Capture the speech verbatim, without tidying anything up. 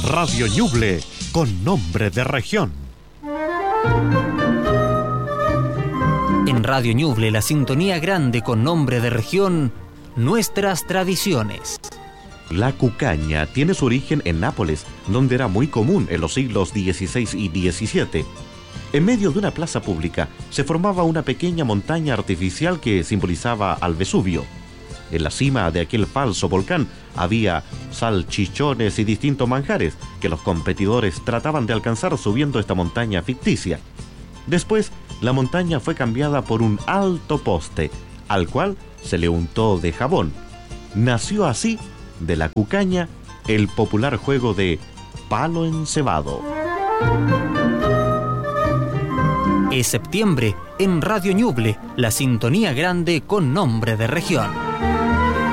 Radio Ñuble, con nombre de región. En Radio Ñuble, la sintonía grande con nombre de región, nuestras tradiciones. La cucaña tiene su origen en Nápoles, donde era muy común en los siglos dieciséis y diecisiete. En medio de una plaza pública se formaba una pequeña montaña artificial que simbolizaba al Vesubio. En la cima de aquel falso volcán había salchichones y distintos manjares que los competidores trataban de alcanzar subiendo esta montaña ficticia. Después, la montaña fue cambiada por un alto poste, al cual se le untó de jabón. Nació así, de la cucaña, el popular juego de palo encebado. Es septiembre en Radio Ñuble, la sintonía grande con nombre de región.